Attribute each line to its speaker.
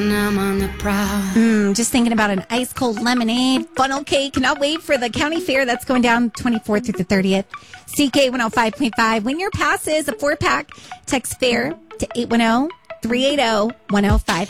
Speaker 1: I'm on the prowl.
Speaker 2: Just thinking about an ice cold lemonade, funnel cake. Cannot wait for the county fair that's going down 24th through the 30th. CK 105.5. Win your passes, a 4-pack. Text FAIR to 810-380-1058.